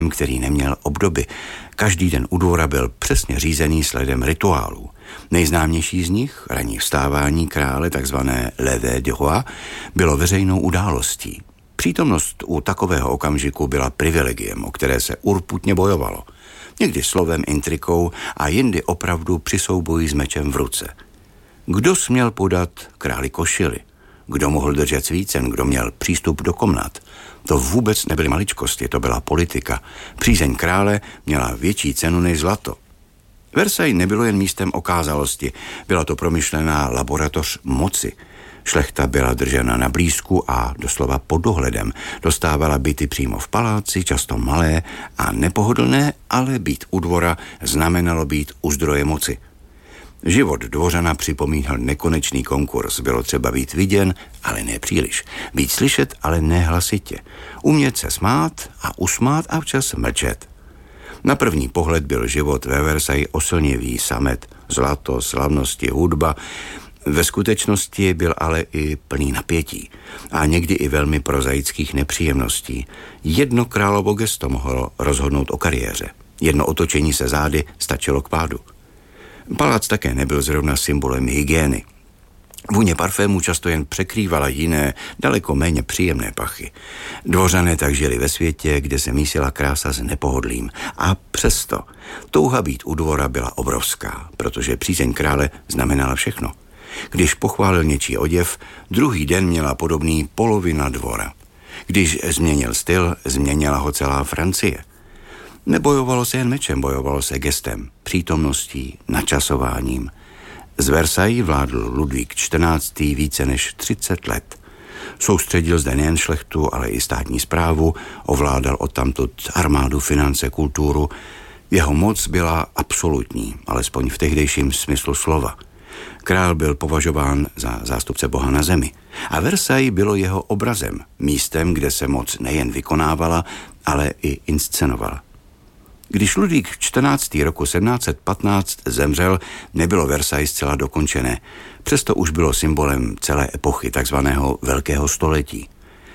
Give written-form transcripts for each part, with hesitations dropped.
který neměl obdoby. Každý den u dvora byl přesně řízený sledem rituálů. Nejznámější z nich, ranní vstávání krále, takzvané lever du roi, bylo veřejnou událostí. Přítomnost u takového okamžiku byla privilegiem, o které se urputně bojovalo. Někdy slovem, intrikou a jindy opravdu při souboji s mečem v ruce. Kdo směl podat králi košili? Kdo mohl držet svícen? Kdo měl přístup do komnat? To vůbec nebyly maličkosti, to byla politika. Přízeň krále měla větší cenu než zlato. Versailles nebylo jen místem okázalosti, byla to promyšlená laboratoř moci. Šlechta byla držena na blízku a doslova pod dohledem. Dostávala byty přímo v paláci, často malé a nepohodlné, ale být u dvora znamenalo být u zdroje moci. Život dvořana připomínal nekonečný konkurs. Bylo třeba být viděn, ale ne příliš. Být slyšet, ale ne hlasitě. Umět se smát a usmát a včas mlčet. Na první pohled byl život ve Versailles oslnivý, samet, zlato, slavnosti, hudba. Ve skutečnosti byl ale i plný napětí a někdy i velmi prozaických nepříjemností. Jedno královo gesto mohlo rozhodnout o kariéře. Jedno otočení se zády stačilo k pádu. Palác také nebyl zrovna symbolem hygieny. Vůně parfému často jen překrývala jiné, daleko méně příjemné pachy. Dvořané tak žili ve světě, kde se mísila krása s nepohodlím. A přesto touha být u dvora byla obrovská, protože přízeň krále znamenala všechno. Když pochválil něčí oděv, druhý den měla podobný polovina dvora. Když změnil styl, změnila ho celá Francie. Nebojovalo se jen mečem, bojovalo se gestem, přítomností, načasováním. Z Versailles vládl Ludvík XIV. Více než 30 let. Soustředil zde nejen šlechtu, ale i státní správu, ovládal odtamtud armádu, finance, kulturu. Jeho moc byla absolutní, alespoň v tehdejším smyslu slova. Král byl považován za zástupce Boha na zemi. A Versailles bylo jeho obrazem, místem, kde se moc nejen vykonávala, ale i inscenovala. Když Ludvík XIV. Roku 1715 zemřel, nebylo Versailles zcela dokončené. Přesto už bylo symbolem celé epochy, takzvaného Velkého století.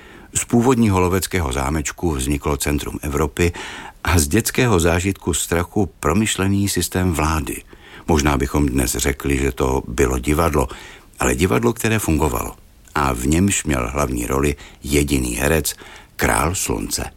Z původního loveckého zámečku vzniklo centrum Evropy a z dětského zážitku strachu promyšlený systém vlády. Možná bychom dnes řekli, že to bylo divadlo, ale divadlo, které fungovalo. A v němž měl hlavní roli jediný herec, král slunce.